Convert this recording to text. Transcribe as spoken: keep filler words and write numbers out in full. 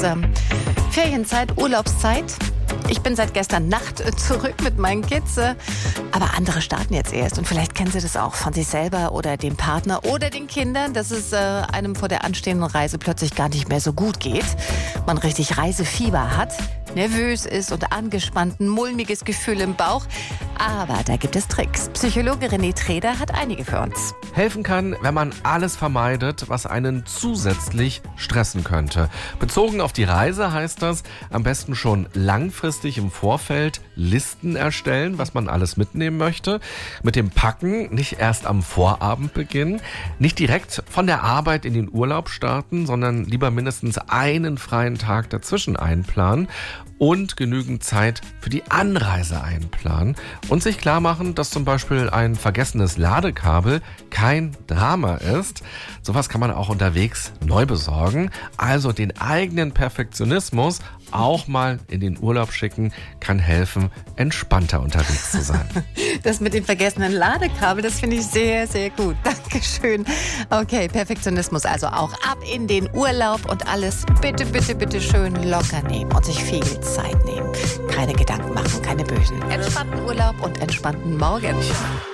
ähm, Ferienzeit, Urlaubszeit. Ich bin seit gestern Nacht äh, zurück mit meinen Kids, äh, aber andere starten jetzt erst. Und vielleicht kennen Sie das auch von sich selber oder dem Partner oder den Kindern, dass es äh, einem vor der anstehenden Reise plötzlich gar nicht mehr so gut geht. Man richtig Reisefieber hat, nervös ist und angespannt, ein mulmiges Gefühl im Bauch. Aber da gibt es Tricks. Psychologe René Treder hat einige für uns. Helfen kann, wenn man alles vermeidet, was einen zusätzlich stressen könnte. Bezogen auf die Reise heißt das, am besten schon langfristig im Vorfeld Listen erstellen, was man alles mitnehmen möchte. Mit dem Packen nicht erst am Vorabend beginnen, nicht direkt von der Arbeit in den Urlaub starten, sondern lieber mindestens einen freien Tag dazwischen einplanen und genügend Zeit für die Anreise einplanen und sich klar machen, dass zum Beispiel ein vergessenes Ladekabel kein Drama ist. Sowas kann man auch unterwegs neu besorgen. Also den eigenen Perfektionismus auch mal in den Urlaub schicken, kann helfen, entspannter unterwegs zu sein. Das mit dem vergessenen Ladekabel, das finde ich sehr, sehr gut. Dankeschön. Okay, Perfektionismus also auch ab in den Urlaub und alles bitte, bitte, bitte schön locker nehmen und sich viel Zeit nehmen. Keine Gedanken machen, keine bösen. Entspannten Urlaub und entspannten Morgen.